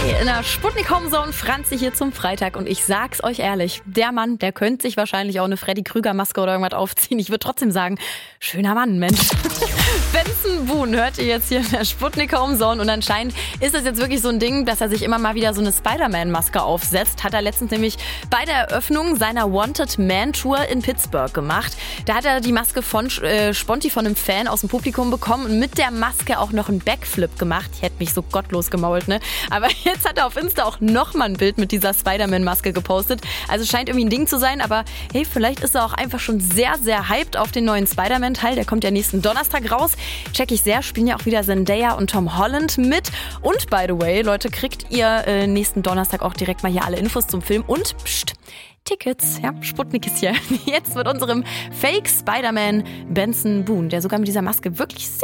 In der Sputnik Homezone, Franzi hier zum Freitag und ich sag's euch ehrlich, der Mann, der könnte sich wahrscheinlich auch eine Freddy-Krüger-Maske oder irgendwas aufziehen. Ich würde trotzdem sagen, schöner Mann, Mensch. Benson Boone hört ihr jetzt hier in der Sputnik Homezone und anscheinend ist das jetzt wirklich so ein Ding, dass er sich immer mal wieder so eine Spider-Man-Maske aufsetzt. Hat er letztens nämlich bei der Eröffnung seiner Wanted Man Tour in Pittsburgh gemacht. Da hat er die Maske von Sponti von einem Fan aus dem Publikum bekommen und mit der Maske auch noch einen Backflip gemacht. Ich hätte mich so gottlos gemault, ne? Aber jetzt hat er auf Insta auch nochmal ein Bild mit dieser Spider-Man-Maske gepostet. Also scheint irgendwie ein Ding zu sein, aber hey, vielleicht ist er auch einfach schon sehr, sehr hyped auf den neuen Spider-Man-Teil. Der kommt ja nächsten Donnerstag raus. Check ich sehr, spielen ja auch wieder Zendaya und Tom Holland mit. Und by the way, Leute, kriegt ihr nächsten Donnerstag auch direkt mal hier alle Infos zum Film und Tickets. Ja, Sputnik ist hier. Jetzt mit unserem Fake Spider-Man Benson Boone, der sogar mit dieser Maske wirklich sehr